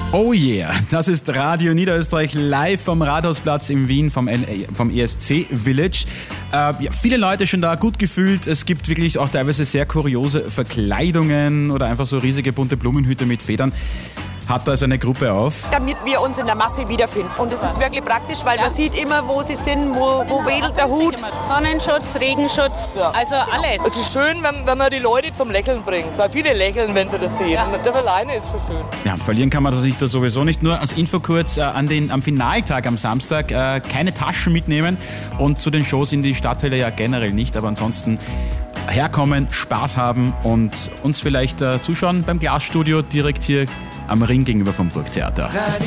Oh yeah, das ist Radio Niederösterreich live vom Rathausplatz in Wien vom ESC Village. Viele Leute schon da, gut gefühlt. Es gibt wirklich auch teilweise sehr kuriose Verkleidungen oder einfach so riesige bunte Blumenhüte mit Federn. Hat da also eine Gruppe auf. Damit wir uns in der Masse wiederfinden. Und es ist wirklich praktisch, weil man sieht immer, wo sie sind, wo wedelt der Hut. Sonnenschutz, Regenschutz, also alles. Es ist schön, wenn man die Leute zum Lächeln bringt, weil viele lächeln, wenn sie das sehen. Ja. Und das alleine ist schon schön. Ja, verlieren kann man sich da sowieso nicht. Nur als Info kurz, am Finaltag am Samstag keine Taschen mitnehmen und zu den Shows in die Stadthalle ja generell nicht, aber ansonsten herkommen, Spaß haben und uns vielleicht zuschauen beim Glasstudio direkt hier am Ring gegenüber vom Burgtheater.